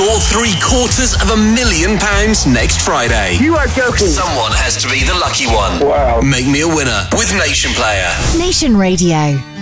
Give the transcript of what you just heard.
or £750,000 next Friday. You are joking. Someone has to be the lucky one. Wow. Make me a winner with Nation Player. Nation Radio.